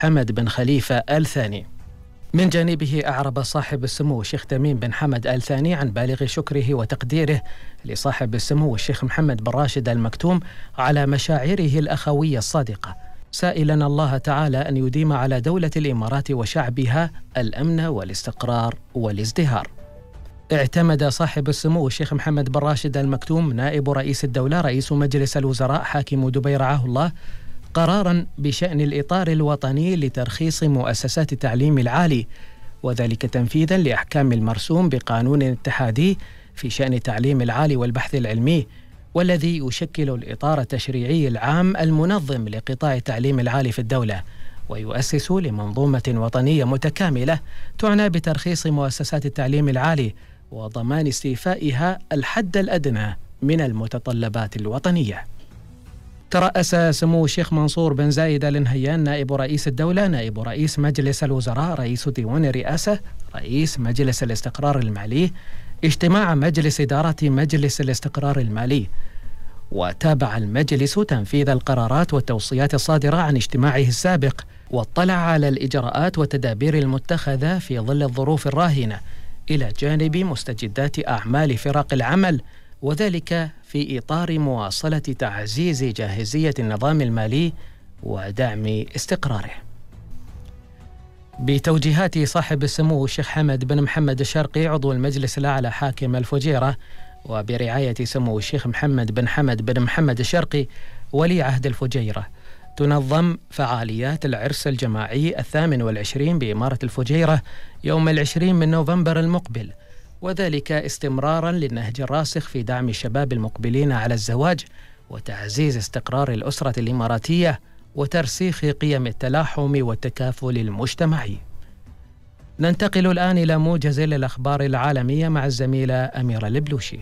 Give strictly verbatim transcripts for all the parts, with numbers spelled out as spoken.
حمد بن خليفة آل ثاني. من جانبه أعرب صاحب السمو الشيخ تميم بن حمد آل ثاني عن بالغ شكره وتقديره لصاحب السمو الشيخ محمد بن راشد آل مكتوم على مشاعره الأخوية الصادقة، سائلا الله تعالى أن يديم على دولة الإمارات وشعبها الأمن والاستقرار والازدهار. اعتمد صاحب السمو الشيخ محمد بن راشد آل مكتوم نائب رئيس الدولة رئيس مجلس الوزراء حاكم دبي رعاه الله قراراً بشأن الإطار الوطني لترخيص مؤسسات التعليم العالي، وذلك تنفيذاً لأحكام المرسوم بقانون اتحادي في شأن التعليم العالي والبحث العلمي، والذي يشكل الإطار التشريعي العام المنظم لقطاع التعليم العالي في الدولة، ويؤسس لمنظومة وطنية متكاملة تعنى بترخيص مؤسسات التعليم العالي وضمان استيفائها الحد الأدنى من المتطلبات الوطنية. ترأس سمو الشيخ منصور بن زايد آل نهيان نائب رئيس الدولة نائب رئيس مجلس الوزراء رئيس ديوان الرئاسة رئيس مجلس الاستقرار المالي اجتماع مجلس إدارة مجلس الاستقرار المالي، وتابع المجلس تنفيذ القرارات والتوصيات الصادرة عن اجتماعه السابق، واطلع على الإجراءات والتدابير المتخذة في ظل الظروف الراهنة إلى جانب مستجدات أعمال فرق العمل، وذلك في إطار مواصلة تعزيز جاهزية النظام المالي ودعم استقراره. بتوجيهات صاحب السمو الشيخ حمد بن محمد الشرقي عضو المجلس الأعلى حاكم الفجيرة، وبرعاية سمو الشيخ محمد بن حمد بن محمد الشرقي ولي عهد الفجيرة، تنظم فعاليات العرس الجماعي الثامن والعشرين بإمارة الفجيرة يوم العشرين من نوفمبر المقبل، وذلك استمراراً للنهج الراسخ في دعم الشباب المقبلين على الزواج وتعزيز استقرار الأسرة الإماراتية وترسيخ قيم التلاحم والتكافل المجتمعي. ننتقل الآن إلى موجز الأخبار العالمية مع الزميلة أميرة البلوشي.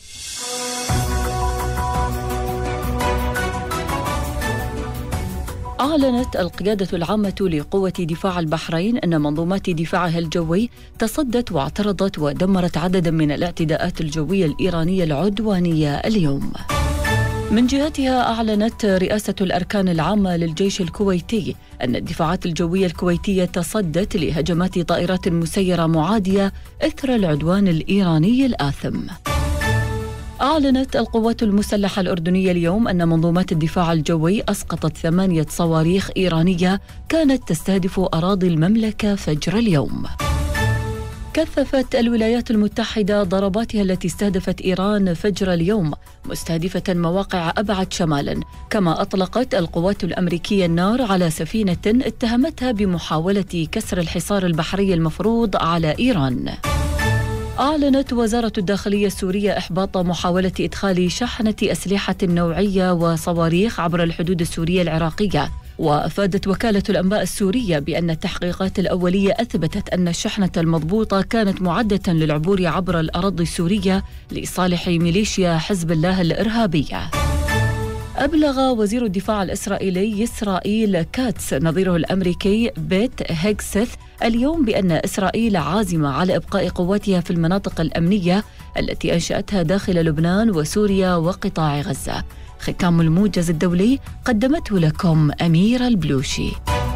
أعلنت القيادة العامة لقوة دفاع البحرين أن منظومات دفاعها الجوي تصدت واعترضت ودمرت عددا من الاعتداءات الجوية الإيرانية العدوانية اليوم. من جهتها أعلنت رئاسة الأركان العامة للجيش الكويتي أن الدفاعات الجوية الكويتية تصدت لهجمات طائرات مسيرة معادية إثر العدوان الإيراني الآثم. أعلنت القوات المسلحة الأردنية اليوم أن منظومات الدفاع الجوي أسقطت ثمانية صواريخ إيرانية كانت تستهدف أراضي المملكة فجر اليوم. كثفت الولايات المتحدة ضرباتها التي استهدفت إيران فجر اليوم مستهدفة مواقع أبعد شمالا، كما أطلقت القوات الأمريكية النار على سفينة اتهمتها بمحاولة كسر الحصار البحري المفروض على إيران. أعلنت وزارة الداخلية السورية إحباط محاولة إدخال شحنة أسلحة نوعية وصواريخ عبر الحدود السورية العراقية، وأفادت وكالة الأنباء السورية بأن التحقيقات الأولية أثبتت أن الشحنة المضبوطة كانت معدة للعبور عبر الأراضي السورية لصالح ميليشيا حزب الله الإرهابية. أبلغ وزير الدفاع الإسرائيلي إسرائيل كاتس نظيره الأمريكي بيت هيغسث اليوم بأن إسرائيل عازمة على إبقاء قواتها في المناطق الأمنية التي أنشأتها داخل لبنان وسوريا وقطاع غزة. ختام الموجز الدولي قدمته لكم أميرة البلوشي.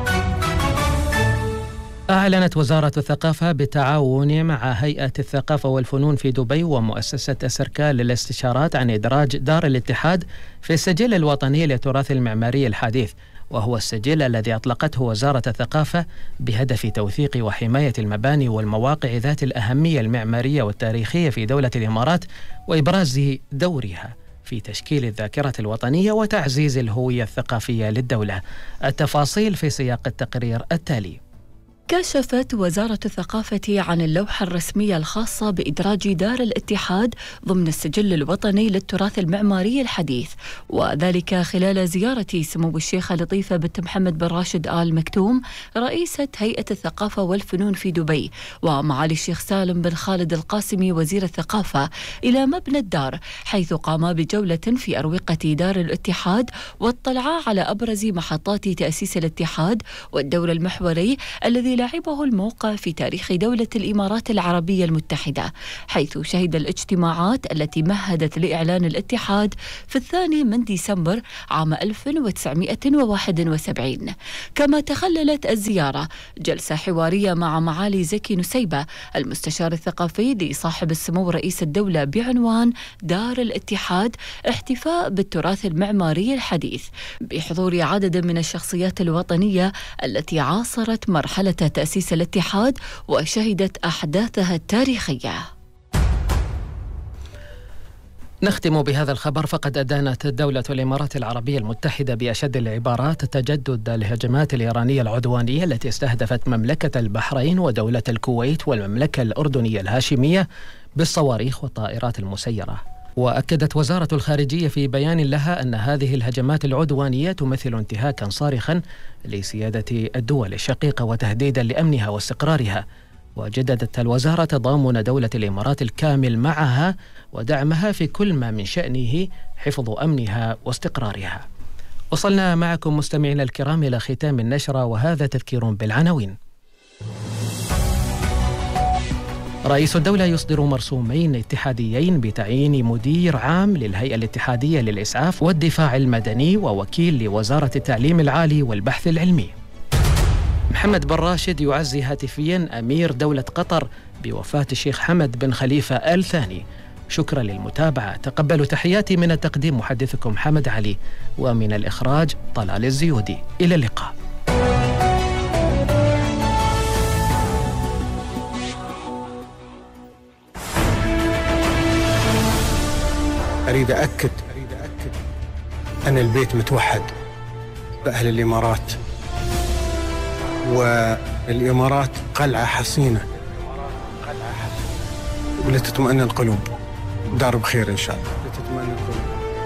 أعلنت وزارة الثقافة بالتعاون مع هيئة الثقافة والفنون في دبي ومؤسسة السركال للاستشارات عن إدراج دار الاتحاد في السجل الوطني للتراث المعماري الحديث، وهو السجل الذي أطلقته وزارة الثقافة بهدف توثيق وحماية المباني والمواقع ذات الأهمية المعمارية والتاريخية في دولة الإمارات، وإبراز دورها في تشكيل الذاكرة الوطنية وتعزيز الهوية الثقافية للدولة. التفاصيل في سياق التقرير التالي. كشفت وزارة الثقافة عن اللوحة الرسمية الخاصة بإدراج دار الاتحاد ضمن السجل الوطني للتراث المعماري الحديث، وذلك خلال زيارة سمو الشيخة لطيفة بنت محمد بن راشد آل مكتوم رئيسة هيئة الثقافة والفنون في دبي، ومعالي الشيخ سالم بن خالد القاسمي وزير الثقافة إلى مبنى الدار، حيث قاما بجولة في أروقة دار الاتحاد واطلعا على أبرز محطات تأسيس الاتحاد والدور المحوري الذي لعبه الموقع في تاريخ دولة الإمارات العربية المتحدة، حيث شهد الاجتماعات التي مهدت لإعلان الاتحاد في الثاني من ديسمبر عام ألف وتسعمائة وواحد وسبعين. كما تخللت الزيارة جلسة حوارية مع معالي زكي نسيبة المستشار الثقافي لصاحب السمو رئيس الدولة بعنوان دار الاتحاد، احتفاء بالتراث المعماري الحديث، بحضور عدد من الشخصيات الوطنية التي عاصرت مرحلة تأسيس الاتحاد وشهدت أحداثها التاريخية. نختم بهذا الخبر. فقد أدانت دولة الإمارات العربية المتحدة بأشد العبارات تجدد الهجمات الإيرانية العدوانية التي استهدفت مملكة البحرين ودولة الكويت والمملكة الأردنية الهاشمية بالصواريخ والطائرات المسيرة. وأكدت وزارة الخارجية في بيان لها أن هذه الهجمات العدوانية تمثل انتهاكا صارخا لسيادة الدول الشقيقة وتهديدا لأمنها واستقرارها. وجددت الوزارة تضامن دولة الإمارات الكامل معها ودعمها في كل ما من شأنه حفظ أمنها واستقرارها. وصلنا معكم مستمعينا الكرام إلى ختام النشرة، وهذا تذكير بالعناوين. رئيس الدولة يصدر مرسومين اتحاديين بتعيين مدير عام للهيئة الاتحادية للإسعاف والدفاع المدني ووكيل لوزارة التعليم العالي والبحث العلمي. محمد بن راشد يعزي هاتفيا أمير دولة قطر بوفاة الشيخ حمد بن خليفة آل ثاني. شكرا للمتابعة، تقبلوا تحياتي من التقديم محدثكم حمد علي، ومن الإخراج طلال الزيودي. إلى اللقاء. أريد أكد أن البيت متوحد بأهل الإمارات، والإمارات قلعة حصينة ولتطمئن القلوب. دار بخير إن شاء الله.